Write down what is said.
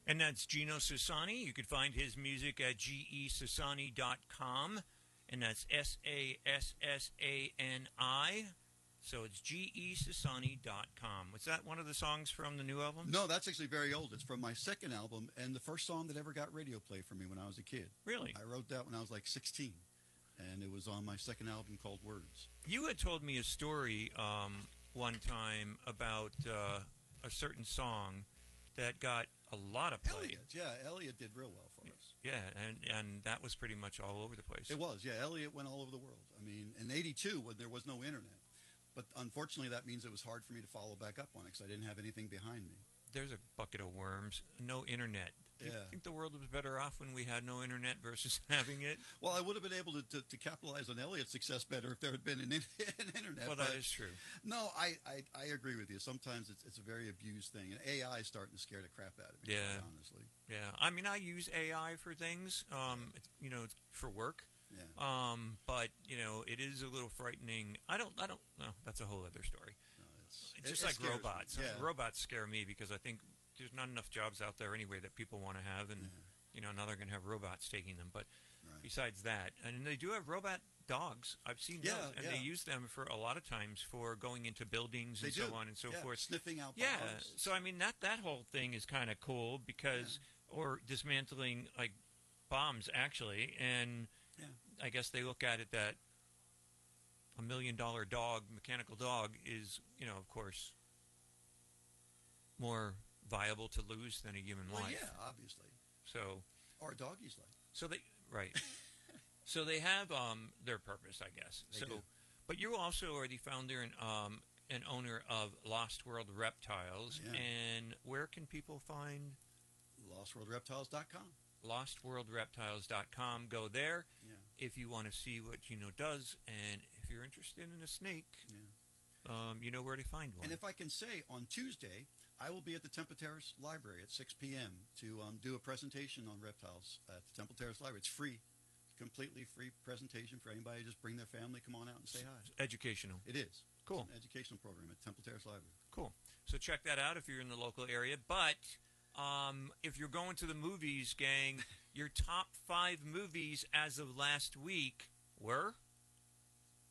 And that's Gino Sassani. You can find his music at gesassani.com. And that's Sassani. So it's gesassani.com. Was that one of the songs from the new album? No, that's actually very old. It's from my second album and the first song that ever got radio play for me when I was a kid. Really? I wrote that when I was like 16. And it was on my second album called Words. You had told me a story one time about a certain song that got a lot of play. Elliot did real well for us. Yeah, and that was pretty much all over the place. It was, yeah. Elliot went all over the world. I mean, in '82, when there was no internet. But unfortunately, that means it was hard for me to follow back up on it because I didn't have anything behind me. There's a bucket of worms. No internet. Do you think the world was better off when we had no internet versus having it? Well, I would have been able to capitalize on Elliot's success better if there had been an internet. Well, that is true. No, I agree with you. Sometimes it's a very abused thing, and AI is starting to scare the crap out of me. Yeah, honestly. Yeah, I mean, I use AI for things. It's for work. Yeah. But it is a little frightening. I don't know. That's a whole other story. No, it's just like robots. Yeah. Robots scare me because I think there's not enough jobs out there anyway that people want to have, and now they're going to have robots taking them. But besides that, and they do have robot dogs. I've seen those, and they use them for a lot of times for going into buildings and so on and so forth, sniffing out. Yeah, bombs. so I mean that whole thing is kind of cool because or dismantling like bombs actually, and I guess they look at it that $1 million mechanical dog, is of course more viable to lose than a human life. Yeah, obviously. So, or a doggy's life. So they so they have their purpose, I guess. They do. But you also are the founder and owner of Lost World Reptiles. Yeah. And where can people find LostWorldReptiles.com? LostWorldReptiles.com. Go there if you want to see what Gino does, and if you're interested in a snake, you know where to find one. And if I can say, on Tuesday, I will be at the Temple Terrace Library at 6 p.m. to do a presentation on reptiles at the Temple Terrace Library. It's free, completely free presentation for anybody. Just bring their family, come on out and say hi. Educational. It is. Cool. It's an educational program at Temple Terrace Library. Cool. So check that out if you're in the local area. But if you're going to the movies, gang, your top 5 movies as of last week were?